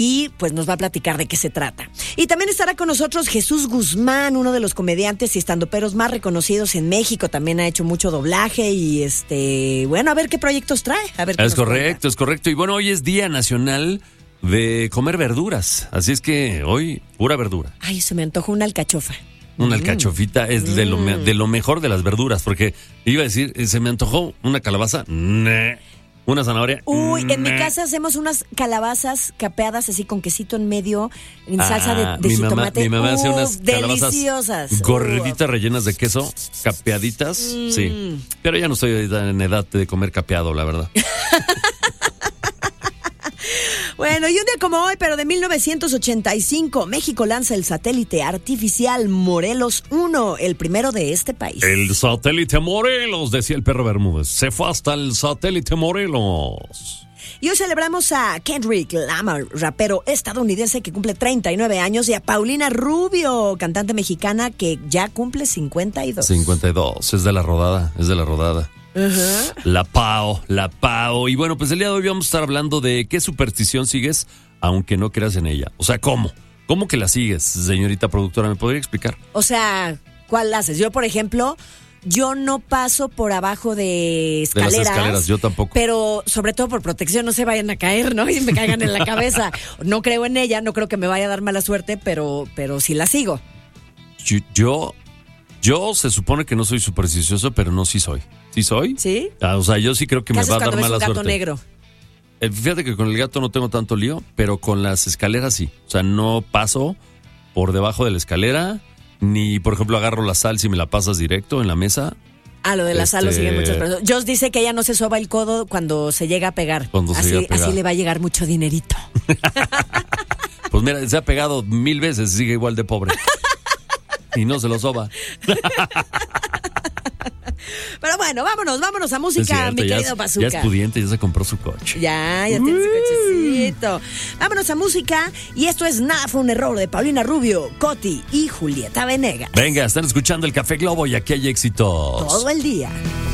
y pues nos va a platicar de qué se trata. Y también estará con nosotros Jesús Guzmán, uno de los comediantes y estandoperos más reconocidos en México. También ha hecho mucho doblaje y bueno, a ver qué proyectos trae. A ver qué es correcto. Y bueno, hoy es Día Nacional de comer verduras. Así es que hoy, pura verdura. Ay, se me antojó una alcachofa. Una alcachofita es de lo mejor de las verduras, porque iba a decir, se me antojó una calabaza, una zanahoria. Uy, en mi casa hacemos unas calabazas capeadas así con quesito en medio, en salsa de jitomate. Mi mamá hace unas calabazas deliciosas. Gorditas rellenas de queso, capeaditas, sí. Pero ya no estoy en edad de comer capeado, la verdad. Bueno, y un día como hoy, pero de 1985, México lanza el satélite artificial Morelos 1, el primero de este país. El satélite Morelos, decía el perro Bermúdez. Se fue hasta el satélite Morelos. Y hoy celebramos a Kendrick Lamar, rapero estadounidense que cumple 39 años, y a Paulina Rubio, cantante mexicana que ya cumple 52. 52, es de la rodada. Uh-huh. La Pao. Y bueno, pues el día de hoy vamos a estar hablando de qué superstición sigues, aunque no creas en ella. O sea, ¿cómo que la sigues, señorita productora? ¿Me podría explicar? O sea, ¿cuál haces? Yo, por ejemplo, yo no paso por abajo de escaleras. De las escaleras, yo tampoco. Pero sobre todo por protección, no se vayan a caer, ¿no? Y me caigan en la cabeza. No creo en ella, no creo que me vaya a dar mala suerte, pero sí la sigo. Yo se supone que no soy supersticioso, pero no, sí soy. ¿Sí soy? ¿Sí? O sea, yo sí creo que me va a dar mala suerte. ¿Qué haces cuando ves un gato negro? Fíjate que con el gato no tengo tanto lío, pero con las escaleras sí. O sea, no paso por debajo de la escalera, ni, por ejemplo, agarro la sal si me la pasas directo en la mesa. Lo de la sal lo siguen muchas personas. Joss dice que ella no se soba el codo cuando se llega a pegar. Así le va a llegar mucho dinerito. Pues mira, se ha pegado 1000 veces, sigue igual de pobre. Y no se lo soba. Pero bueno, vámonos a música, mi querido Bazooka. Ya es pudiente, ya se compró su coche. Ya tiene su cochecito. Vámonos a música, y esto es Nada fue un error, de Paulina Rubio, Coti y Julieta Venegas. Venga, están escuchando el Café Globo y aquí hay éxitos todo el día.